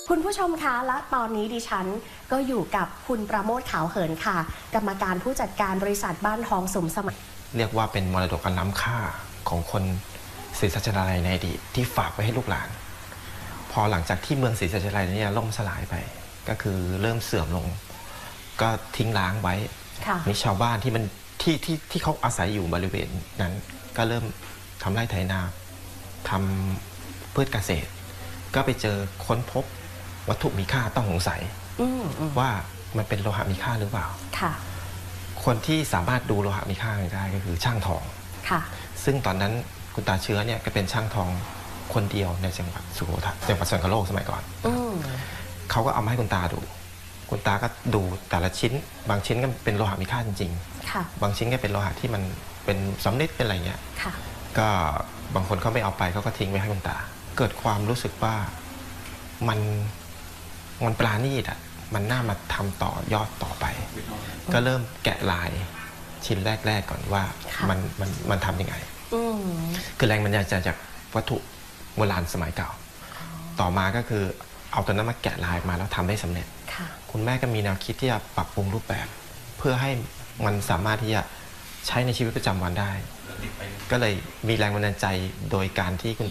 คุณผู้ชมคะและตอนนี้ดิฉันก็อยู่กับคุณประโมทขาวเหินค่ะกรรมการผู้จัดการบริษัทบ้านทองสมสมัยเรียกว่าเป็นมรดกอันล้ำค่าของคนศรีสัชนาลัยในอดีตที่ฝากไว้ให้ลูกหลาน พอหลังจากที่เมืองศรีสัชนาลัยนี้ล่มสลายไปก็คือเริ่มเสื่อมลงก็ทิ้งร้างไว้มีชาวบ้านที่มันที่เขาอาศัยอยู่บริเวณนั้นก็เริ่มทำไร่ไถนาทำพืชเกษตรก็ไปเจอค้นพบวัตถุมีค่าต้องสงสัยว่ามันเป็นโลหะมีค่าหรือเปล่าคนที่สามารถดูโลหะมีค่าได้ก็คือช่างทองซึ่งตอนนั้นคุณตาเชื้อเนี่ยก็เป็นช่างทองคนเดียวในจังหวัดสุโขทัยจังหวัดสกลโลกสมัยก่อนเขาก็เอามาให้คุณตาดูคุณตาก็ดูแต่ละชิ้นบางชิ้นก็เป็นโลหะมีค่าจริงๆบางชิ้นก็เป็นโลหะที่มันเป็นสำริดเป็นอะไรเงี้ยก็บางคนเขาไม่เอาไปเขาก็ทิ้งไว้ให้คุณตาเกิดความรู้สึกว่ามันปราณีตอ่ะมันน่ามาทำต่อยอดต่อไปก็เริ่มแกะลายชิ้นแรกๆก่อนว่ามันทำยังไงคือแรงบันดาลใจจากวัตถุโบราณสมัยเก่าต่อมาก็คือเอาตัวนั้นมาแกะลายมาแล้วทำได้สำเร็จคุณแม่ก็มีแนวคิดที่จะปรับปรุงรูปแบบเพื่อให้มันสามารถที่จะใช้ในชีวิตประจำวันได้ก็เลยมีแรงบันดาลใจโดยการที่คุณ